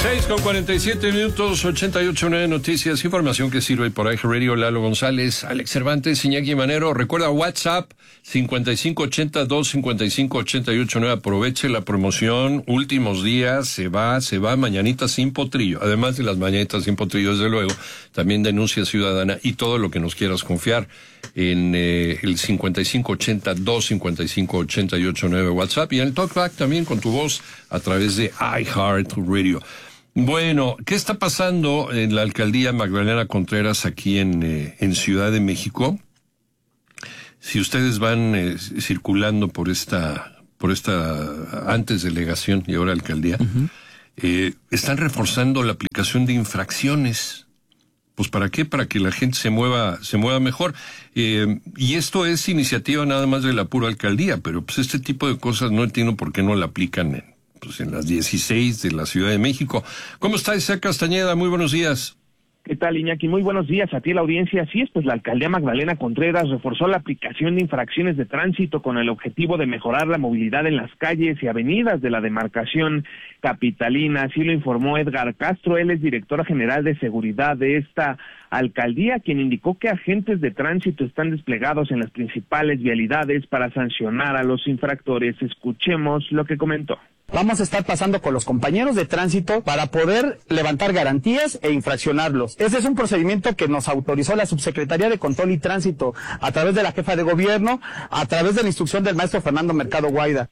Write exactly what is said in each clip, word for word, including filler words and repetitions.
seis con cuarenta y siete minutos, ochenta y ocho punto nueve Noticias, información que sirve por I G Radio. Lalo González, Alex Cervantes, Iñaki Manero. Recuerda WhatsApp cincuenta y cinco ochenta, dos cincuenta y cinco, ochenta y ocho nueve. Aproveche la promoción, últimos días, se va, se va Mañanita sin Potrillo. Además de las Mañanitas sin Potrillo, desde luego, también denuncia ciudadana y todo lo que nos quieras confiar en eh, el cincuenta y cinco ochenta, dos cincuenta y cinco, ochenta y ocho nueve WhatsApp, y en el Talkback también con tu voz a través de iHeartRadio. Bueno, ¿qué está pasando en la alcaldía Magdalena Contreras aquí en, eh, en Ciudad de México? Si ustedes van eh, circulando por esta, por esta antes delegación y ahora alcaldía, uh-huh. eh, están reforzando la aplicación de infracciones. Pues ¿para qué? Para que la gente se mueva, se mueva mejor. Eh, y esto es iniciativa nada más de la pura alcaldía, pero pues este tipo de cosas no entiendo por qué no la aplican en, pues en las dieciséis de la Ciudad de México. ¿Cómo está Isaac Castañeda? Muy buenos días. ¿Qué tal, Iñaki? Muy buenos días a ti, la audiencia. Así es, pues la alcaldía Magdalena Contreras reforzó la aplicación de infracciones de tránsito con el objetivo de mejorar la movilidad en las calles y avenidas de la demarcación capitalina. Así lo informó Edgar Castro. Él es director general de seguridad de esta alcaldía, quien indicó que agentes de tránsito están desplegados en las principales vialidades para sancionar a los infractores. Escuchemos lo que comentó. Vamos a estar pasando con los compañeros de tránsito para poder levantar garantías e infraccionarlos. Ese es un procedimiento que nos autorizó la Subsecretaría de Control y Tránsito a través de la jefa de gobierno, a través de la instrucción del maestro Fernando Mercado Guaida.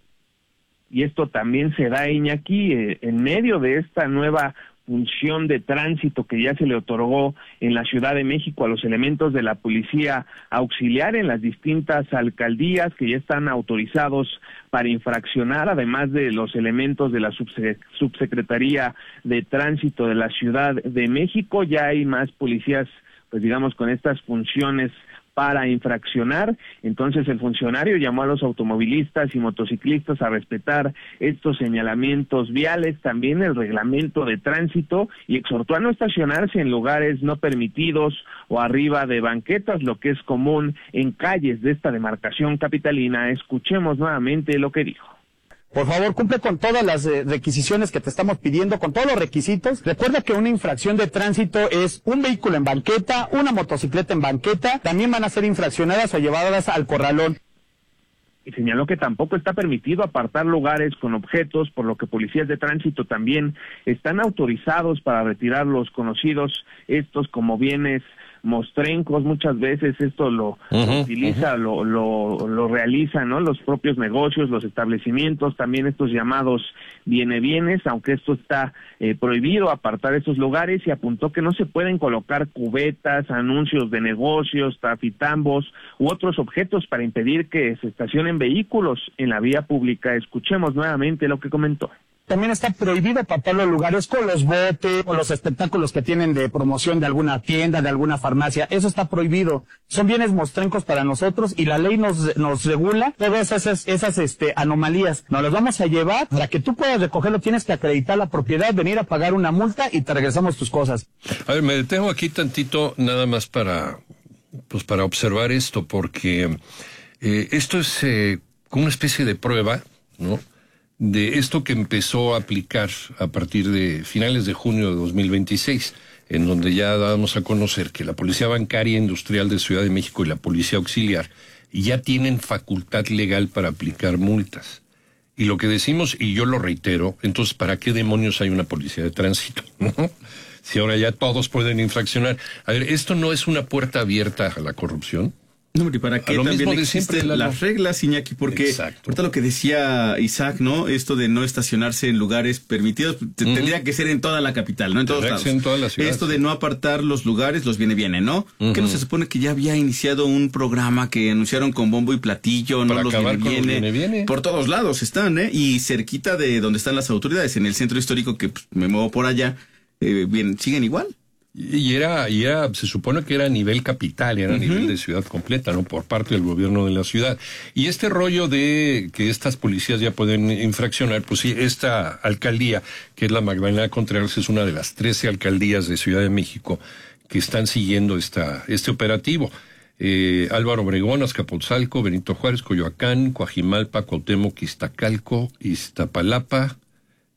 Y esto también se da, Iñaki, eh, en medio de esta nueva función de tránsito que ya se le otorgó en la Ciudad de México a los elementos de la policía auxiliar en las distintas alcaldías que ya están autorizados para infraccionar, además de los elementos de la Subsecretaría de Tránsito de la Ciudad de México. Ya hay más policías, pues digamos, con estas funciones para infraccionar. Entonces el funcionario llamó a los automovilistas y motociclistas a respetar estos señalamientos viales, también el reglamento de tránsito, y exhortó a no estacionarse en lugares no permitidos o arriba de banquetas, lo que es común en calles de esta demarcación capitalina. Escuchemos nuevamente lo que dijo. Por favor, cumple con todas las eh, requisiciones que te estamos pidiendo, con todos los requisitos. Recuerda que una infracción de tránsito es un vehículo en banqueta, una motocicleta en banqueta, también van a ser infraccionadas o llevadas al corralón. Y señaló que tampoco está permitido apartar lugares con objetos, por lo que policías de tránsito también están autorizados para retirar los conocidos estos como bienes mostrencos. Muchas veces esto lo, uh-huh, lo utiliza, uh-huh. lo, lo, lo realizan, ¿no?, los propios negocios, los establecimientos, también estos llamados viene bienes, aunque esto está eh, prohibido apartar estos lugares, y apuntó que no se pueden colocar cubetas, anuncios de negocios, tafitambos u otros objetos para impedir que se estacionen vehículos en la vía pública. Escuchemos nuevamente lo que comentó. También está prohibido apartar los lugares con los botes o los espectáculos que tienen de promoción de alguna tienda, de alguna farmacia. Eso está prohibido. Son bienes mostrencos para nosotros y la ley nos nos regula todas esas esas este anomalías. Nos las vamos a llevar. Para que tú puedas recogerlo tienes que acreditar la propiedad, venir a pagar una multa y te regresamos tus cosas. A ver, me detengo aquí tantito nada más para pues para observar esto, porque eh, esto es eh, como una especie de prueba, ¿no?, de esto que empezó a aplicar a partir de finales de junio de dos mil veintiséis, en donde ya damos a conocer que la Policía Bancaria Industrial de Ciudad de México y la Policía Auxiliar ya tienen facultad legal para aplicar multas. Y lo que decimos, y yo lo reitero, entonces, ¿para qué demonios hay una policía de tránsito, ¿no? Si ahora ya todos pueden infraccionar. A ver, ¿esto no es una puerta abierta a la corrupción? No, y para que también existen las reglas, Iñaki, porque Exacto. ahorita lo que decía Isaac, ¿no?, esto de no estacionarse en lugares permitidos, uh-huh. tendría que ser en toda la capital, ¿no?, en todos lados. En toda la ciudad, esto sí. de no apartar los lugares, los viene viene, ¿no? Uh-huh. Que no se supone que ya había iniciado un programa que anunciaron con bombo y platillo, para ¿no? Los viene viene, viene viene. Por todos lados están, ¿eh? Y cerquita de donde están las autoridades, en el centro histórico, que pues, me muevo por allá, eh, bien, siguen igual. Y era, y era, se supone que era a nivel capital, era a uh-huh. nivel de ciudad completa, ¿no?, por parte del gobierno de la ciudad. Y este rollo de que estas policías ya pueden infraccionar, pues sí, esta alcaldía, que es la Magdalena Contreras, es una de las trece alcaldías de Ciudad de México que están siguiendo esta, este operativo. Eh, Álvaro Obregón, Azcapotzalco, Benito Juárez, Coyoacán, Coajimalpa, Cuauhtémoc, Iztacalco, Iztapalapa,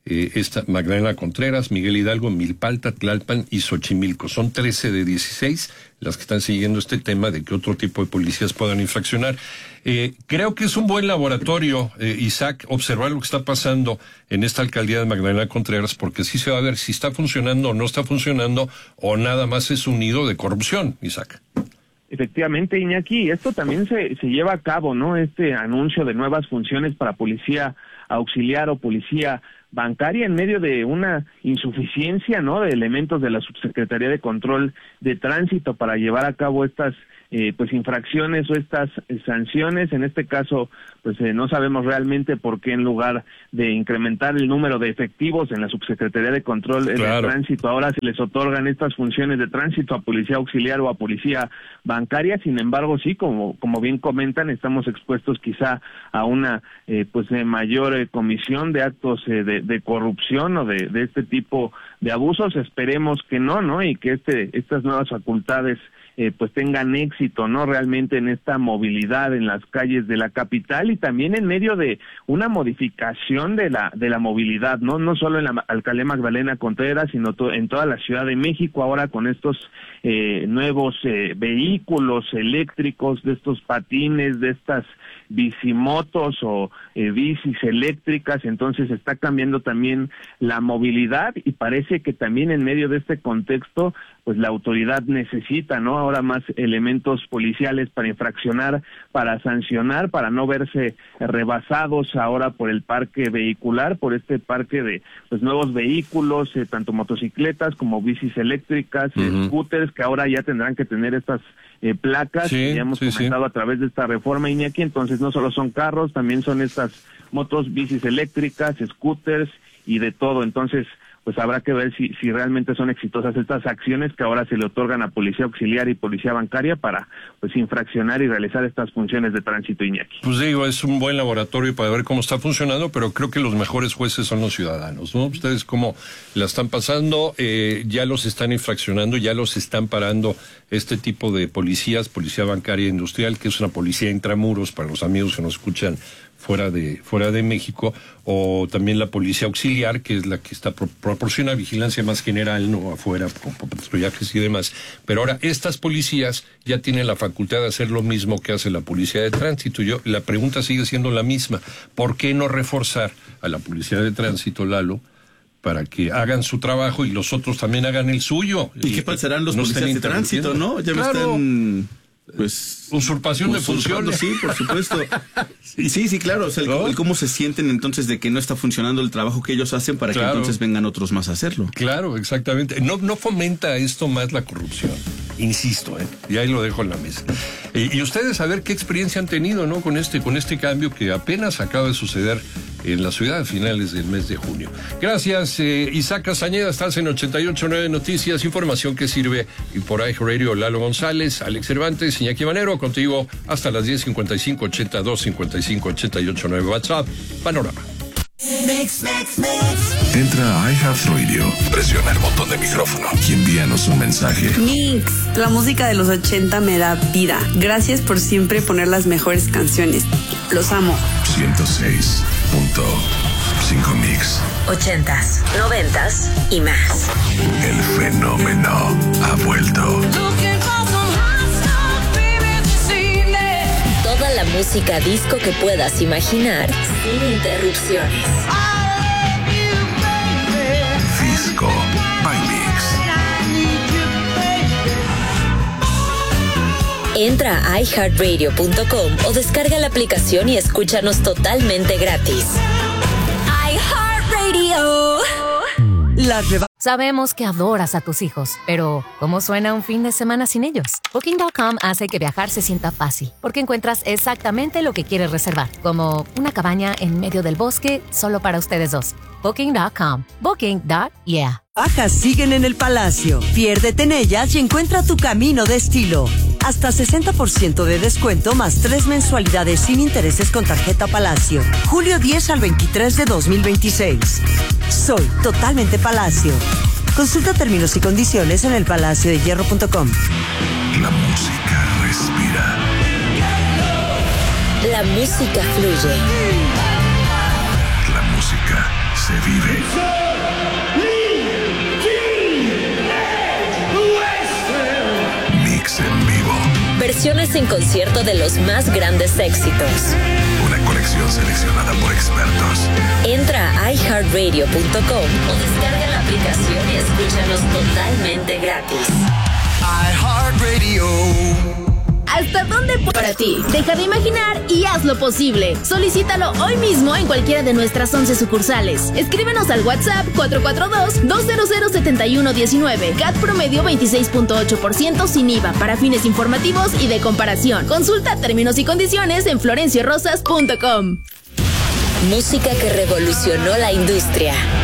eh, esta Magdalena Contreras, Miguel Hidalgo, Milpalta, Tlalpan y Xochimilco. Son trece de dieciséis las que están siguiendo este tema de que otro tipo de policías puedan infraccionar. Eh, creo que es un buen laboratorio, eh, Isaac, observar lo que está pasando en esta alcaldía de Magdalena Contreras, porque sí se va a ver si está funcionando o no está funcionando, o nada más es un nido de corrupción, Isaac. Efectivamente, Iñaki, esto también se, se lleva a cabo, ¿no? Este anuncio de nuevas funciones para policía auxiliar o policía bancaria en medio de una insuficiencia, ¿no?, de elementos de la Subsecretaría de Control de Tránsito para llevar a cabo estas eh, pues infracciones o estas eh, sanciones. En este caso, pues eh, no sabemos realmente por qué, en lugar de incrementar el número de efectivos en la Subsecretaría de Control claro. de Tránsito, ahora se les otorgan estas funciones de tránsito a policía auxiliar o a policía bancaria. Sin embargo, sí, como como bien comentan, estamos expuestos quizá a una eh, pues eh, mayor eh, comisión de actos eh, de, de corrupción o de, de este tipo de abusos. Esperemos que no, ¿no? Y que este estas nuevas facultades Eh, pues tengan éxito, ¿no?, realmente en esta movilidad en las calles de la capital, y también en medio de una modificación de la de la movilidad, no no solo en la alcaldía Magdalena Contreras, sino to en toda la Ciudad de México, ahora con estos eh, nuevos eh, vehículos eléctricos, de estos patines, de estas bicimotos o eh, bicis eléctricas. Entonces está cambiando también la movilidad, y parece que también en medio de este contexto, pues la autoridad necesita, ¿no?, ahora más elementos policiales para infraccionar, para sancionar, para no verse rebasados ahora por el parque vehicular, por este parque de pues nuevos vehículos, eh, tanto motocicletas como bicis eléctricas, uh-huh. scooters, que ahora ya tendrán que tener estas eh, placas, sí, que ya hemos sí, comentado sí. a través de esta reforma, Iñaki. Entonces no solo son carros, también son estas motos, bicis eléctricas, scooters y de todo. Entonces pues habrá que ver si si realmente son exitosas estas acciones que ahora se le otorgan a policía auxiliar y policía bancaria para pues infraccionar y realizar estas funciones de tránsito, Iñaki. Pues digo, es un buen laboratorio para ver cómo está funcionando, pero creo que los mejores jueces son los ciudadanos, ¿no? Ustedes cómo la están pasando, eh, ya los están infraccionando, ya los están parando este tipo de policías, policía bancaria industrial, que es una policía intramuros para los amigos que nos escuchan fuera de fuera de México, o también la policía auxiliar, que es la que está pro, proporciona vigilancia más general, no afuera, con patrullajes y demás. Pero ahora estas policías ya tienen la facultad de hacer lo mismo que hace la policía de tránsito. Yo la pregunta sigue siendo la misma: ¿por qué no reforzar a la policía de tránsito, Lalo, para que hagan su trabajo y los otros también hagan el suyo? ¿Y, y qué pasarán los no policías de tránsito, no? Ya claro. me están pues usurpación de funciones. Sí, por supuesto. sí, sí, sí, claro. O sea, el, ¿no? el cómo se sienten entonces de que no está funcionando el trabajo que ellos hacen para claro. que entonces vengan otros más a hacerlo. Claro, exactamente. No, no fomenta esto más la corrupción. Insisto, ¿eh? Y ahí lo dejo en la mesa. Y, y ustedes a ver qué experiencia han tenido, ¿no? Con este, con este cambio que apenas acaba de suceder en la ciudad a finales del mes de junio. Gracias, eh, Isaac Castañeda. Estás en ochenta y ocho punto nueve Noticias, información que sirve. Y por ahí Radio, Lalo González, Alex Cervantes, Iñaki Manero, contigo hasta las diez cincuenta y cinco, ochenta y dos, cincuenta y cinco, ochenta y ocho, nueve WhatsApp, Panorama. Mix, mix, mix. Entra a iHeartRadio, presiona el botón de micrófono y envíanos un mensaje. Mix, la música de los ochenta me da vida. Gracias por siempre poner las mejores canciones. Los amo. ciento seis punto cinco Mix. Ochentas, noventas y más. El fenómeno ha vuelto. Toda la música disco que puedas imaginar sin interrupciones. Disco by Mix. Entra a i heart radio punto com o descarga la aplicación y escúchanos totalmente gratis. iHeartRadio. Sabemos que adoras a tus hijos, pero ¿cómo suena un fin de semana sin ellos? Booking punto com hace que viajar se sienta fácil, porque encuentras exactamente lo que quieres reservar, como una cabaña en medio del bosque solo para ustedes dos. Booking punto com. Booking. Yeah. Bajas siguen en el Palacio. Piérdete en ellas y encuentra tu camino de estilo. Hasta sesenta por ciento de descuento más tres mensualidades sin intereses con tarjeta Palacio. Julio diez al veintitrés de dos mil veintiséis. Soy totalmente Palacio. Consulta términos y condiciones en el palacio de hierro punto com. La música respira. La música fluye. La música se vive. Mix en vivo. Versiones en concierto de los más grandes éxitos. Una colección seleccionada por expertos. Entra a i heart radio punto com o descarga la aplicación y escúchanos totalmente gratis. iHeartRadio. ¿Hasta dónde para ti? Deja de imaginar y haz lo posible. Solicítalo hoy mismo en cualquiera de nuestras once sucursales. Escríbenos al WhatsApp cuatro cuatro dos, dos cero cero, siete uno uno nueve. C A T promedio veintiséis punto ocho por ciento sin I V A para fines informativos y de comparación. Consulta términos y condiciones en florencio rosas punto com. Música que revolucionó la industria.